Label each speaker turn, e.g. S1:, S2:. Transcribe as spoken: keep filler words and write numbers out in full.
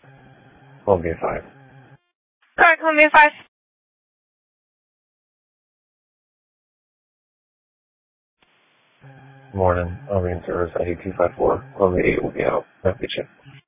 S1: Columbia five.
S2: Alright, Columbia five.
S1: Morning. I'll be in service I D two five four. Columbia eight will be out. Message you.